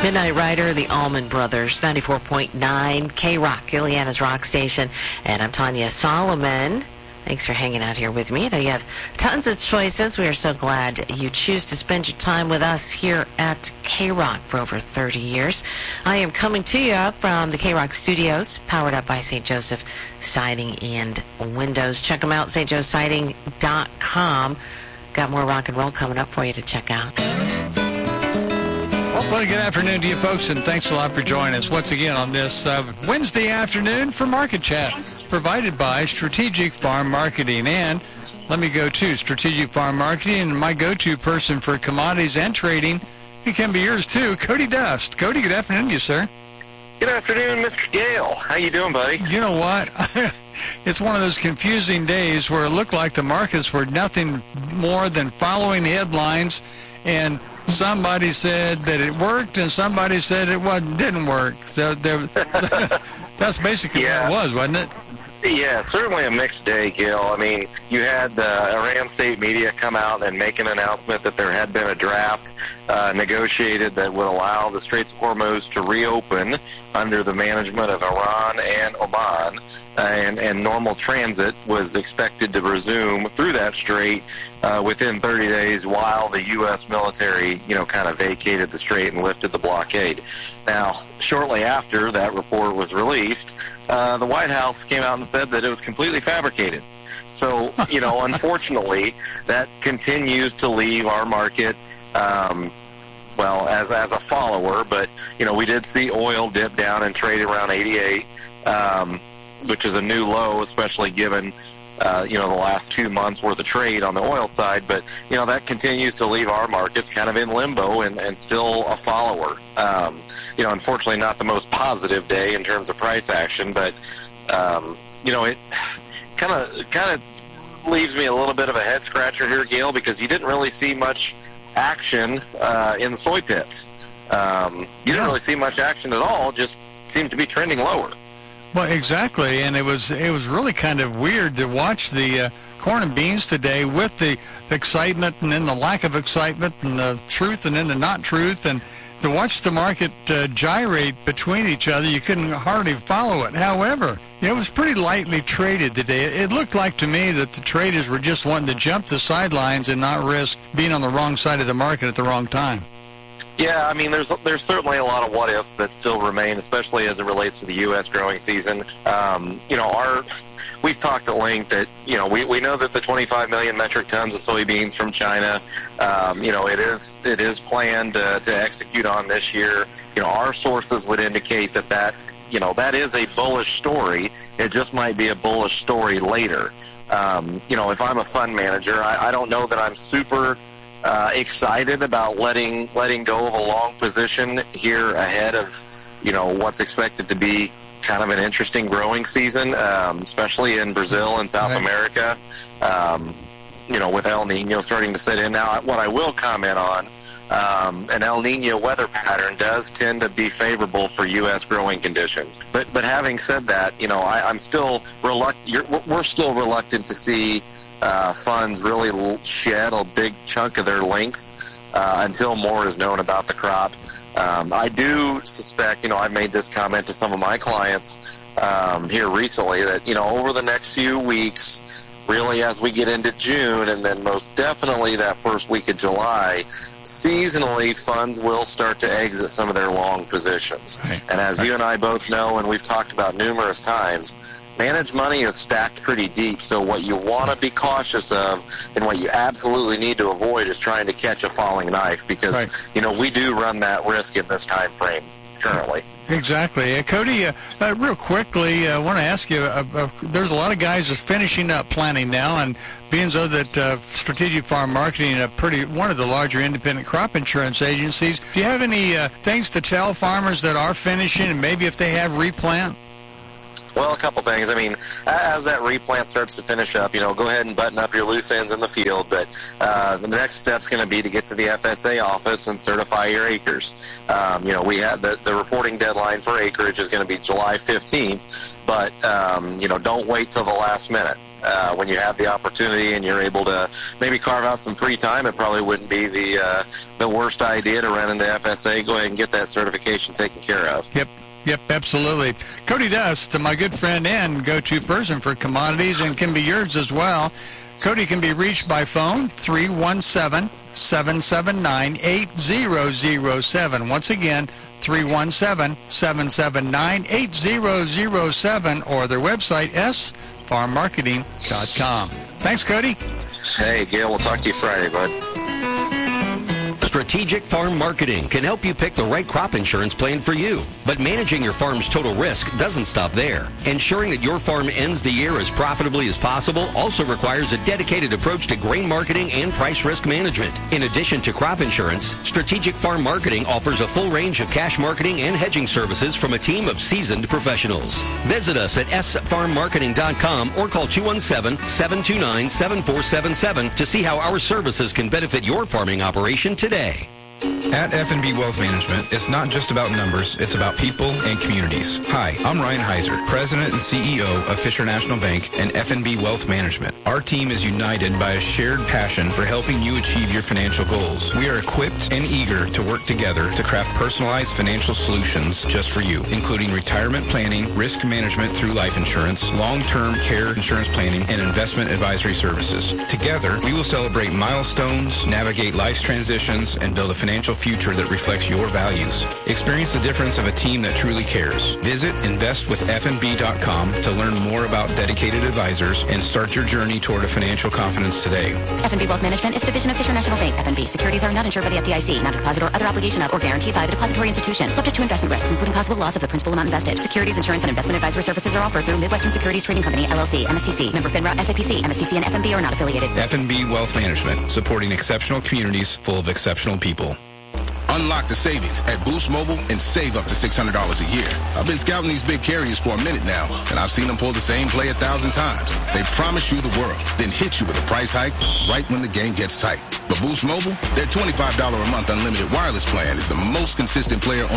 Midnight Rider, the Allman Brothers, 94.9 K-Rock, Ileana's rock station. And I'm Tanya Solomon. Thanks for hanging out here with me. I know you have tons of choices. We are so glad you choose to spend your time with us here at K-Rock for over 30 years. I am coming to you from the K-Rock studios, powered up by St. Joseph Siding and Windows. Check them out, stjoesiding.com. Got more rock and roll coming up for you to check out. Well, good afternoon to you folks, and thanks a lot for joining us once again on this Wednesday afternoon for Market Chat, provided by Strategic Farm Marketing. And let me go to Strategic Farm Marketing, and my go-to person for commodities and trading, it can be yours too, Cody Dust. Cody, good afternoon to you, sir. Good afternoon, Mr. Gale. How you doing, buddy? You know what? It's one of those confusing days where it looked like the markets were nothing more than following headlines, and somebody said that it worked, and somebody said it didn't work. So that's basically what it was, wasn't it? Yeah, certainly a mixed day, Gil. I mean, you had the Iran state media come out and make an announcement that there had been a draft negotiated that would allow the Straits of Hormuz to reopen under the management of Iran and Oman, and normal transit was expected to resume through that strait within 30 days while the U.S. military, kind of vacated the strait and lifted the blockade. Now, shortly after that report was released, the White House came out and said that it was completely fabricated. So, unfortunately, that continues to leave our market, as a follower. But, we did see oil dip down and trade around 88, which is a new low, especially given, the last 2 months worth of trade on the oil side. But, that continues to leave our markets kind of in limbo and still a follower. Unfortunately not the most positive day in terms of price action, but, it kind of leaves me a little bit of a head scratcher here, Gail, because you didn't really see much action in the soy pits. You didn't really see much action at all, just seemed to be trending lower. Well, exactly, and it was really kind of weird to watch the corn and beans today with the excitement and then the lack of excitement and the truth and then the not truth, and to watch the market gyrate between each other. You couldn't hardly follow it. However, it was pretty lightly traded today. It looked like to me that the traders were just wanting to jump the sidelines and not risk being on the wrong side of the market at the wrong time. Yeah, I mean, there's certainly a lot of what-ifs that still remain, especially as it relates to the U.S. growing season. We've talked at length that, we know that the 25 million metric tons of soybeans from China, it is planned to execute on this year. Our sources would indicate that is a bullish story. It just might be a bullish story later. If I'm a fund manager, I don't know that I'm super excited about letting go of a long position here ahead of, what's expected to be kind of an interesting growing season, especially in Brazil and South America, with El Nino starting to set in. Now, what I will comment on, an El Nino weather pattern does tend to be favorable for U.S. growing conditions. But having said that, I'm still reluctant. We're still reluctant to see funds really shed a big chunk of their length until more is known about the crop. I do suspect, I've made this comment to some of my clients here recently that, over the next few weeks, really as we get into June and then most definitely that first week of July, seasonally funds will start to exit some of their long positions. And as you and I both know, and we've talked about numerous times, managed money is stacked pretty deep, so what you want to be cautious of and what you absolutely need to avoid is trying to catch a falling knife because, we do run that risk in this time frame currently. Exactly. Cody, real quickly, I want to ask you, there's a lot of guys that are finishing up planting now, and being so that Strategic Farm Marketing, one of the larger independent crop insurance agencies, do you have any things to tell farmers that are finishing and maybe if they have replant? Well, a couple things. I mean, as that replant starts to finish up, go ahead and button up your loose ends in the field. But the next step's going to be to get to the FSA office and certify your acres. We had the reporting deadline for acreage is going to be July 15th. But, don't wait till the last minute. when you have the opportunity and you're able to maybe carve out some free time, it probably wouldn't be the worst idea to run into FSA. Go ahead and get that certification taken care of. Yep, absolutely. Cody Dust, my good friend and go-to person for commodities, and can be yours as well. Cody can be reached by phone, 317-779-8007. Once again, 317-779-8007, or their website, sfarmmarketing.com. Thanks, Cody. Hey, Gail, we'll talk to you Friday, bud. Strategic Farm Marketing can help you pick the right crop insurance plan for you. But managing your farm's total risk doesn't stop there. Ensuring that your farm ends the year as profitably as possible also requires a dedicated approach to grain marketing and price risk management. In addition to crop insurance, Strategic Farm Marketing offers a full range of cash marketing and hedging services from a team of seasoned professionals. Visit us at sfarmmarketing.com or call 217-729-7477 to see how our services can benefit your farming operation today. At F&B Wealth Management, it's not just about numbers, it's about people and communities. Hi, I'm Ryan Heiser, President and CEO of Fisher National Bank and F&B Wealth Management. Our team is united by a shared passion for helping you achieve your financial goals. We are equipped and eager to work together to craft personalized financial solutions just for you, including retirement planning, risk management through life insurance, long-term care insurance planning, and investment advisory services. Together, we will celebrate milestones, navigate life's transitions, and build a financial future that reflects your values. Experience the difference of a team that truly cares. Visit investwithfnb.com to learn more about dedicated advisors and start your journey toward a financial confidence today. F&B Wealth Management is a division of Fisher National Bank. F&B securities are not insured by the FDIC, not a deposit or other obligation of or guaranteed by the depository institution, subject to investment risks, including possible loss of the principal amount invested. Securities, insurance, and investment advisory services are offered through Midwestern Securities Trading Company, LLC, MSTC, member FINRA, SIPC, MSTC, and F&B are not affiliated. F&B Wealth Management, supporting exceptional communities full of exceptional people. Unlock the savings at Boost Mobile and save up to $600 a year. I've been scouting these big carriers for a minute now, and I've seen them pull the same play 1,000 times. They promise you the world, then hit you with a price hike right when the game gets tight. But Boost Mobile, their $25 a month unlimited wireless plan is the most consistent player on